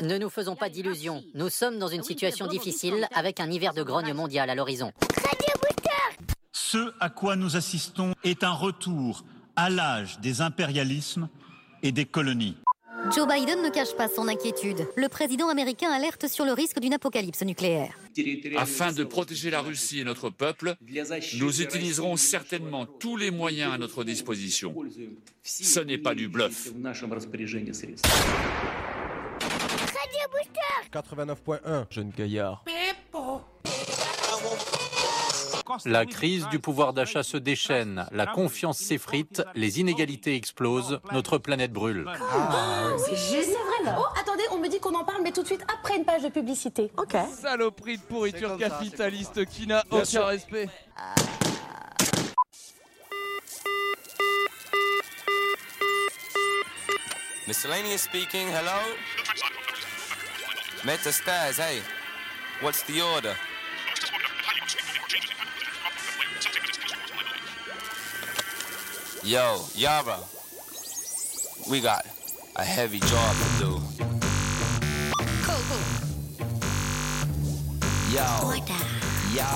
Ne nous faisons pas d'illusions. Nous sommes dans une situation difficile avec un hiver de grogne mondial à l'horizon. Ce à quoi nous assistons est un retour à l'âge des impérialismes et des colonies. Joe Biden ne cache pas son inquiétude. Le président américain alerte sur le risque d'une apocalypse nucléaire. Afin de protéger la Russie et notre peuple, nous utiliserons certainement tous les moyens à notre disposition. Ce n'est pas du bluff. 89.1, jeune gaillard. La crise du pouvoir d'achat se déchaîne, la confiance s'effrite, les inégalités explosent, notre planète brûle. C'est vrai. Oh, attendez, on me dit qu'on en parle, mais tout de suite après une page de publicité. Ok. Saloperie de pourriture capitaliste qui n'a aucun respect. Miscellaneous speaking, hello? Meta Stairs, hey. What's the order? Yo, Yara. We got a heavy job to do. Yo.